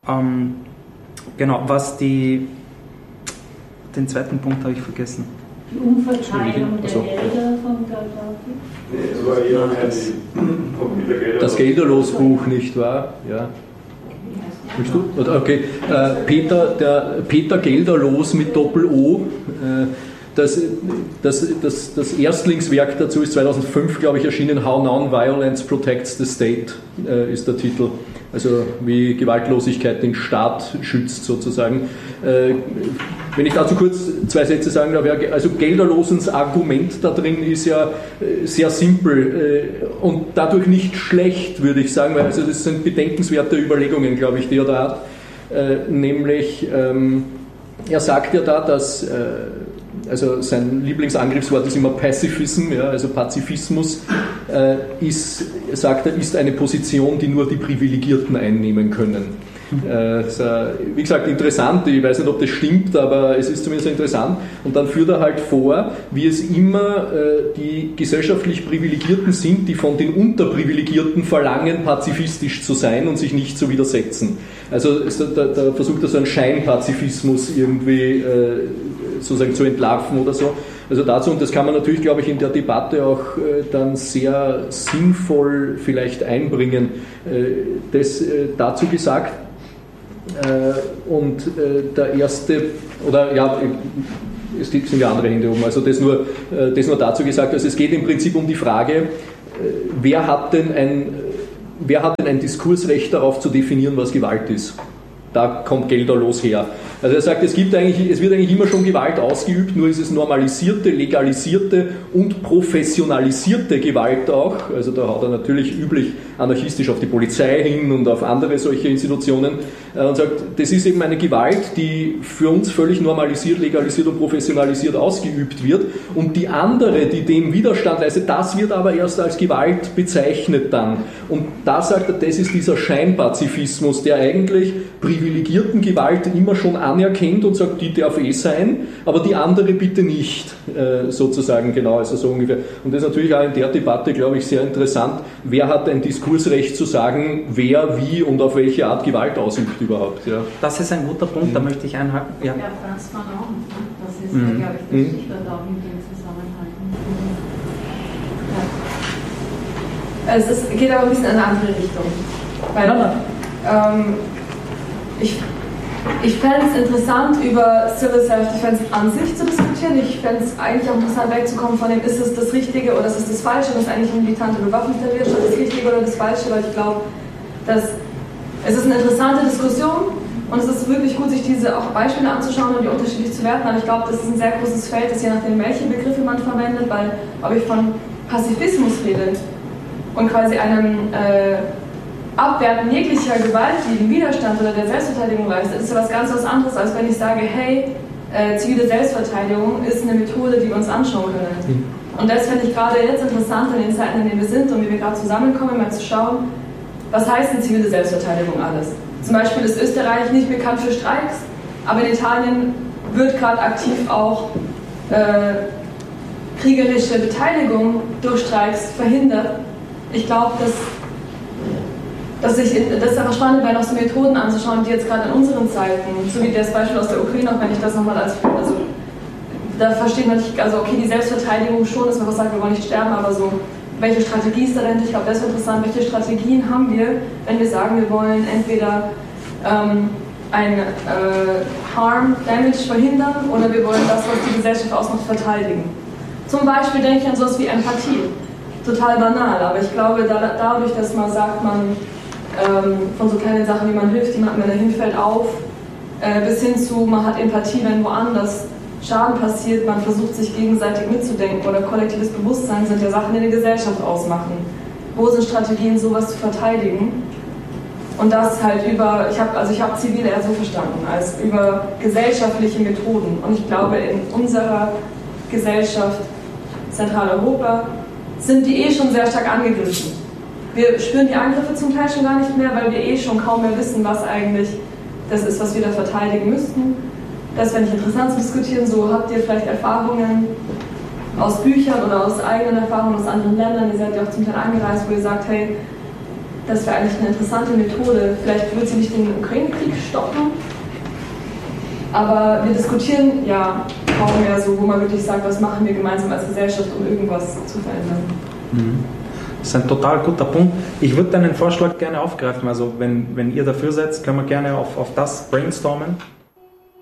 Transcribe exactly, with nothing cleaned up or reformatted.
Ähm, genau, was die... Den zweiten Punkt habe ich vergessen. Die Umverteilung der also. Gelder von Gaddafi? Das Gelderlosbuch, nicht wahr? Ja. Willst du? Okay. Äh, Peter, der Peter Gelderlos mit Doppel-O. Äh, das, das, das, das Erstlingswerk dazu ist zweitausendfünf, glaube ich, erschienen. How Non-Violence Protects the State äh, ist der Titel. Also wie Gewaltlosigkeit den Staat schützt sozusagen. Äh, wenn ich dazu kurz zwei Sätze sagen darf, also Gelderlosens Argument da drin ist ja sehr simpel äh, und dadurch nicht schlecht, würde ich sagen, weil also das sind bedenkenswerte Überlegungen, glaube ich, die er da hat. Äh, nämlich, ähm, er sagt ja da, dass äh, also sein Lieblingsangriffswort ist immer Pacifism, ja, also Pazifismus, äh, ist, sagt er, ist eine Position, die nur die Privilegierten einnehmen können. Äh, ist, äh, wie gesagt, interessant, ich weiß nicht, ob das stimmt, aber es ist zumindest interessant. Und dann führt er halt vor, wie es immer äh, die gesellschaftlich Privilegierten sind, die von den Unterprivilegierten verlangen, pazifistisch zu sein und sich nicht zu widersetzen. Also ist, da, da versucht er so einen Scheinpazifismus irgendwie äh, sozusagen zu entlarven oder so. Also dazu, und das kann man natürlich, glaube ich, in der Debatte auch äh, dann sehr sinnvoll vielleicht einbringen. Äh, das äh, dazu gesagt. Äh, und äh, der erste, oder ja, es sind ja andere Hände oben, also das nur, äh, das nur dazu gesagt. Also es geht im Prinzip um die Frage, äh, wer hat denn ein, wer hat denn ein Diskursrecht darauf zu definieren, was Gewalt ist? Da kommt Gelderlos her. Also er sagt, es gibt eigentlich, es wird eigentlich immer schon Gewalt ausgeübt, nur ist es normalisierte, legalisierte und professionalisierte Gewalt auch. Also da haut er natürlich üblich anarchistisch auf die Polizei hin und auf andere solche Institutionen und sagt, das ist eben eine Gewalt, die für uns völlig normalisiert, legalisiert und professionalisiert ausgeübt wird, und die andere, die dem Widerstand leistet, das wird aber erst als Gewalt bezeichnet dann. Und da sagt er, das ist dieser Scheinpazifismus, der eigentlich privilegierten Gewalt immer schon anerkennt und sagt, die darf eh sein, aber die andere bitte nicht, äh, sozusagen, genau, also so ungefähr. Und das ist natürlich auch in der Debatte, glaube ich, sehr interessant, wer hat ein Diskursrecht zu sagen, wer, wie und auf welche Art Gewalt ausübt überhaupt. Ja. Das ist ein guter Punkt, mhm. da möchte ich einhaken. Ja, ja, Frans Fanon, das ist, mhm. glaube ich, das Stichwort auch in dem Zusammenhang. Ja. Es ist, geht aber ein bisschen in eine andere Richtung. Weil, ähm, ich Ich fände es interessant, über Civil Self-Defense an sich zu diskutieren. Ich fände es eigentlich auch interessant, wegzukommen von dem, ist es das Richtige oder ist es das Falsche, das ist eigentlich eine militante bewaffnete Widerstand, das Richtige oder das Falsche, weil ich glaube, dass es ist eine interessante Diskussion und es ist wirklich gut, sich diese auch Beispiele anzuschauen und die unterschiedlich zu werten, aber ich glaube, das ist ein sehr großes Feld, das je nachdem, welche Begriffe man verwendet, weil ob ich von Pazifismus rede und quasi einem äh, Abwerten jeglicher Gewalt, die den Widerstand oder der Selbstverteidigung leistet, ist ja was ganz was anderes, als wenn ich sage, hey, äh, zivile Selbstverteidigung ist eine Methode, die wir uns anschauen können. Mhm. Und das finde ich gerade jetzt interessant in den Zeiten, in denen wir sind und wie wir gerade zusammenkommen, mal zu schauen, was heißt denn zivile Selbstverteidigung alles? Zum Beispiel ist Österreich nicht bekannt für Streiks, aber in Italien wird gerade aktiv auch äh, kriegerische Beteiligung durch Streiks verhindert. Ich glaube, dass Dass ich, das ist aber spannend, weil auch so Methoden anzuschauen, die jetzt gerade in unseren Zeiten, so wie das Beispiel aus der Ukraine, auch wenn ich das nochmal als, also da versteht man nicht, also okay, die Selbstverteidigung schon, dass man was sagt, wir wollen nicht sterben, aber so, welche Strategie ist dahinter? Ich glaube, das ist interessant, welche Strategien haben wir, wenn wir sagen, wir wollen entweder ähm, ein äh, Harm, Damage verhindern oder wir wollen das, was die Gesellschaft ausmacht, verteidigen. Zum Beispiel denke ich an sowas wie Empathie. Total banal, aber ich glaube, da, dadurch, dass man sagt, man von so kleinen Sachen, wie man hilft jemandem, wenn er hinfällt, auf, äh, bis hin zu, man hat Empathie, wenn woanders Schaden passiert, man versucht sich gegenseitig mitzudenken oder kollektives Bewusstsein sind ja Sachen, die eine Gesellschaft ausmachen. Wo sind Strategien, sowas zu verteidigen? Und das halt über, ich habe also ich habe Zivile eher so verstanden, als über gesellschaftliche Methoden. Und ich glaube, in unserer Gesellschaft, Zentraleuropa, sind die eh schon sehr stark angegriffen. Wir spüren die Angriffe zum Teil schon gar nicht mehr, weil wir eh schon kaum mehr wissen, was eigentlich das ist, was wir da verteidigen müssten. Das fände ich interessant zu diskutieren. So, habt ihr vielleicht Erfahrungen aus Büchern oder aus eigenen Erfahrungen aus anderen Ländern? Ihr seid ja auch zum Teil angereist, wo ihr sagt, hey, das wäre eigentlich eine interessante Methode. Vielleicht wird sie nicht den Ukraine-Krieg stoppen, aber wir diskutieren ja kaum mehr so, wo man wirklich sagt, was machen wir gemeinsam als Gesellschaft, um irgendwas zu verändern. Mhm. Das ist ein total guter Punkt. Ich würde deinen Vorschlag gerne aufgreifen. Also wenn, wenn ihr dafür seid, können wir gerne auf, auf das brainstormen.